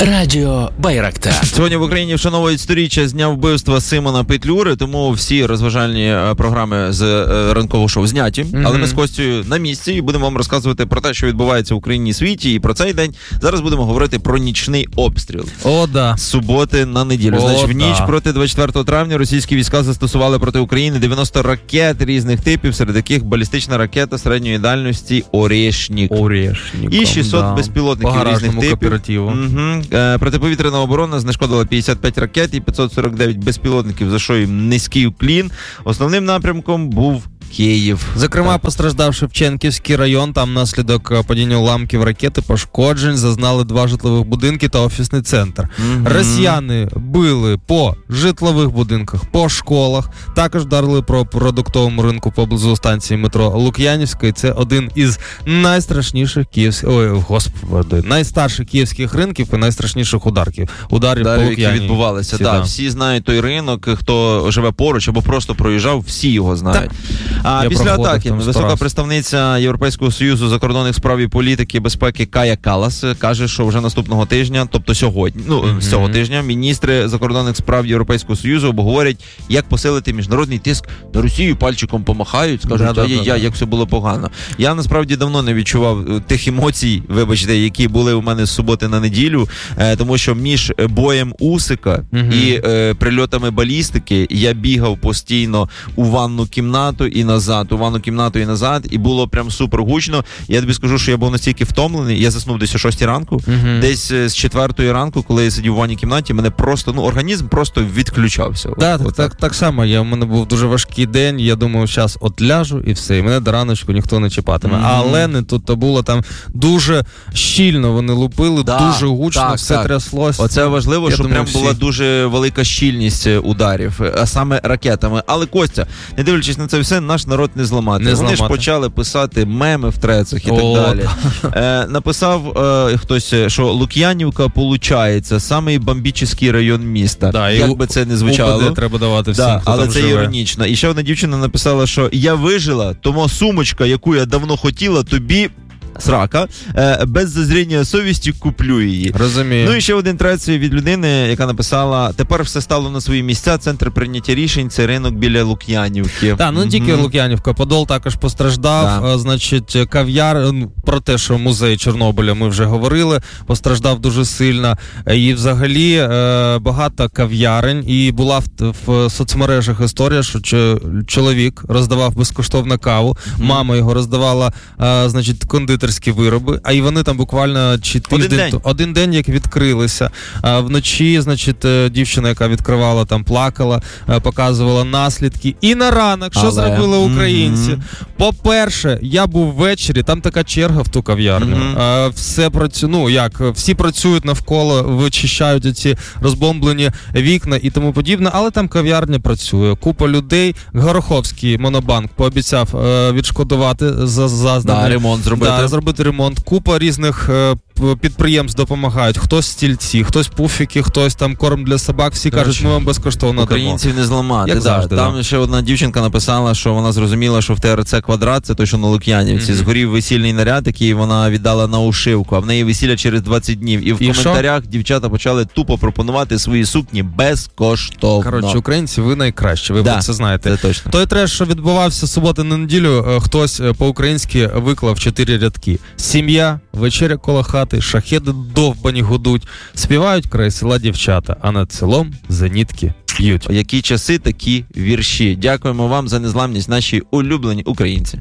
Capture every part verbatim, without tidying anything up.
Радіо Байрактар. Сьогодні в Україні вшановують сторіччя з дня вбивства Симона Петлюри, тому всі розважальні програми з ранкового шоу зняті. Mm-hmm. Але ми з Костю на місці і будемо вам розказувати про те, що відбувається в Україні і світі, і про цей день. Зараз будемо говорити про нічний обстріл. О, да. З суботи на неділю. О, Значить, в ніч да. проти двадцять четвертого травня російські війська застосували проти України дев'яносто ракет різних типів, серед яких балістична ракета середньої дальності «Орешнік». Орешніком, І шістсот да. безпілотників різних типів. Кооперативу. Угу. Протиповітряна оборона знешкодила п'ятдесят п'ять ракет і п'ятсот сорок дев'ять безпілотників, за що їм низький уклін. Основним напрямком був Київ. Зокрема, так. постраждав Шевченківський район. Там внаслідок падіння уламків ракети пошкоджень зазнали два житлових будинки та офісний центр. Mm-hmm. Росіяни били по житлових будинках, по школах. Також вдарили по продуктовому ринку поблизу станції метро Лук'янівської. Це один із найстрашніших київських, ой, господи, найстарших київських ринків і найстрашніших ударків. Ударів Ударів, по Лук'янівці. які відбувалися. Всі, да. да. Всі знають той ринок, хто живе поруч або просто проїжджав, всі його знають. А Я після атаки там висока раз. представниця Європейського Союзу закордонних справ і політики безпеки Кая Калас каже, що вже наступного тижня, тобто сьогодні, ну, mm-hmm. з цього тижня, міністри закордонних справ Європейського Союзу обговорять, як посилити міжнародний тиск на Росію, пальчиком помахають, скажуть, да, ай-яй-яй, да, да. як все було погано. Я насправді давно не відчував тих емоцій, вибачте, які були у мене з суботи на неділю, е, тому що між боєм Усика mm-hmm. і е, прильотами балістики я бігав постійно у ванну кімнату і назад, у ванну кімнату і назад, і було прям супер гучно. Я тобі скажу, що я був настільки втомлений, я заснув десь о шостій ранку, uh-huh. десь з четвертої ранку, коли я сидів у ванній кімнаті, мене просто, ну, організм просто відключався. Да, от, так, от так, так само, я, у мене був дуже важкий день, я думав, зараз от ляжу і все, і мене до раночку ніхто не чіпатиме. Mm-hmm. Але не тут то було там дуже щільно вони лупили, да, дуже гучно, так, все так. тряслось. Оце важливо, я щоб думаю, прям всі... була дуже велика щільність ударів, а саме ракетами. Але, Костя, не дивлячись на це все, наш народ не зламати. Не Вони зламати. ж почали писати меми в трецах і О, так далі. Е, написав е, хтось, що Лук'янівка, получається, самий бомбічний район міста. Да, як і би це не звучало. УПД треба давати всім, да, хто але там це живе. іронічно. І ще одна дівчина написала, що я вижила, тому сумочка, яку я давно хотіла, тобі срака, е, без зазріння совісті куплю її. Розумію. Ну і ще один трец від людини, яка написала: тепер все стало на свої місця, центр прийняття рішень, це ринок біля Лук'янівки. Так, ну не mm-hmm. тільки Лук'янівка, Подол також постраждав, да. Значить, кав'яр, про те, що музей Чорнобиля ми вже говорили, постраждав дуже сильно, і взагалі багато кав'ярень, і була в, в соцмережах історія, що чоловік роздавав безкоштовно каву, mm-hmm. мама його роздавала, значить, кондитер вироби, а і вони там буквально чи тиждень, один день. один день як відкрилися. А вночі, значить, дівчина, яка відкривала, там плакала, показувала наслідки. І на ранок, що Але... зробили українці? Mm-hmm. По-перше, я був ввечері, там така черга в ту кав'ярню. Mm-hmm. Все працює, ну як, всі працюють навколо, вичищають ці розбомблені вікна і тому подібне, але там кав'ярня працює. Купа людей. Гороховський монобанк пообіцяв відшкодувати за зазнане. Да, ремонт зробити. Да, зробити ремонт. Купа різних е, підприємств допомагають. Хтось стільці, хтось пуфіки, хтось там корм для собак. Всі Короче, кажуть, ми вам безкоштовно українців дамо. не зламати. Як да. завжди, Там да. ще одна дівчинка написала, що вона зрозуміла, що в ТРЦ «Квадрат», це той, що на Лук'янівці, mm-hmm. згорів весільний наряд, який вона віддала на ушивку, а в неї весілля через двадцять днів. І в і коментарях що? Дівчата почали тупо пропонувати свої сукні безкоштовно. Коротше, українці, ви найкращі, ви да, це знаєте. Це точно. Той треш, що відбувався суботу на неділю, хтось по-українськи виклав чотири рядки. Сім'я, вечеря коло хати, шахеди довбані гудуть, співають край села дівчата, а над селом зенітки б'ють. Які часи, такі вірші. Дякуємо вам за незламність, наші улюблені українці.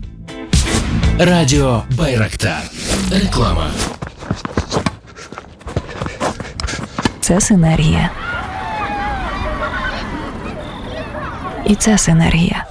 Радіо Байрактар. Реклама. Це синергія. І це синергія.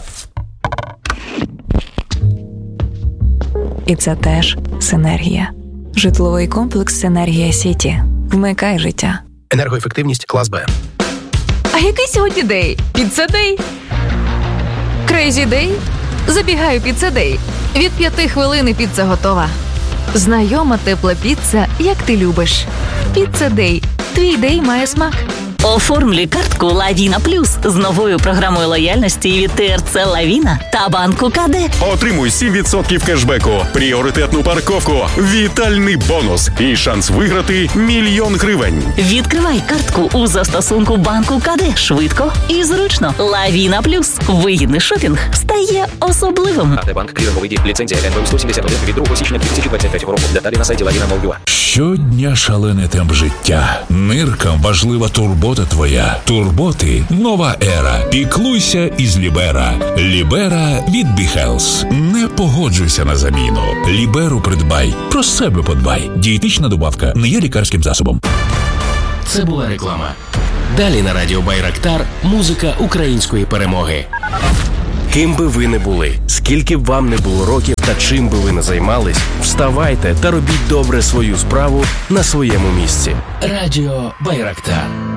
І це теж синергія. Житловий комплекс «Синергія Сіті». Вмикай життя. Енергоефективність клас Б. А який сьогодні день? Піцца-дей? Крейзі-дей? Забігаю піцца-дей. Від п'яти хвилин піца готова. Знайома тепла піца, як ти любиш. Піцца-дей. Твій дей має смак. Оформлюй картку «Лавіна Плюс» з новою програмою лояльності від ТРЦ «Лавіна» та банку КАД. Отримуй сім відсотків кешбеку, пріоритетну парковку, вітальний бонус і шанс виграти мільйон гривень. Відкривай картку у застосунку банку КАД швидко і зручно. «Лавіна Плюс». Вигідний шопінг стає особливим. АТ Банк, кліринговий дій, ліцензія ен ве у сто сімдесят один від другого січня дві тисячі двадцять третього року. Деталі на сайті lavina точка ю а. Щодня шалений темп життя. Ниркам важлива турбота твоя. Турботи – нова ера. Піклуйся із Лібера. Лібера від Біхелс. Не погоджуйся на заміну. Ліберу придбай. Про себе подбай. Дієтична добавка не є лікарським засобом. Це була реклама. Далі на радіо Байрактар музика української перемоги. Ким би ви не були, скільки б вам не було років та чим би ви не займались, вставайте та робіть добре свою справу на своєму місці. Радіо Байрактар.